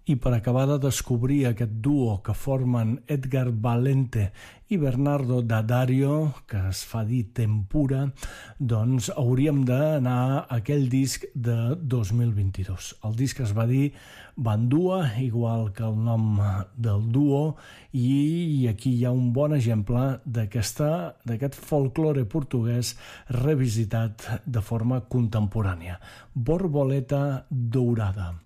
I per acabar de descobrir aquest duo que formen Edgar Valente i Bernardo D'Addario, que es fa dir Tempura, doncs hauríem d'anar a aquell disc de 2022. El disc es va dir Bandua, igual que el nom del duo, i aquí hi ha un bon exemple d'aquest folklore portuguès revisitat de forma contemporània. Borboleta Dourada.